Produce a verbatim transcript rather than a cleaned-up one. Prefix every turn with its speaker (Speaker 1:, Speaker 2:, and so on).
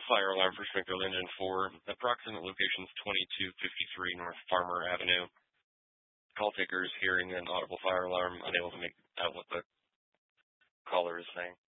Speaker 1: Fire alarm for Springfield Engine four. Approximate locations twenty-two fifty-three North Farmer Avenue. Call takers hearing an audible fire alarm, unable to make out what the caller is saying.